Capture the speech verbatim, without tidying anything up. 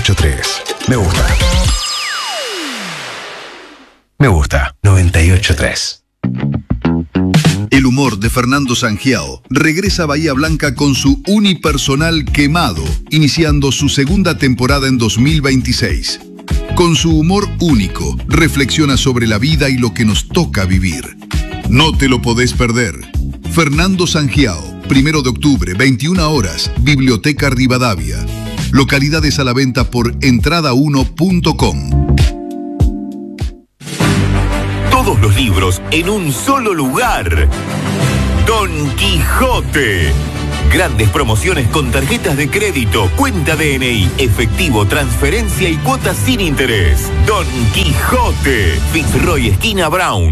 ocho tres. Me gusta. Me gusta. noventa y ocho tres. El humor de Fernando Sangiao regresa a Bahía Blanca con su unipersonal Quemado, iniciando su segunda temporada en dos mil veintiséis. Con su humor único, reflexiona sobre la vida y lo que nos toca vivir. No te lo podés perder. Fernando Sangiao, primero de octubre, veintiuna horas, Biblioteca Rivadavia. Localidades a la venta por entrada uno punto com. Todos los libros en un solo lugar. Don Quijote. Grandes promociones con tarjetas de crédito, cuenta D N I, efectivo, transferencia y cuotas sin interés. Don Quijote. Fitzroy, esquina Brown.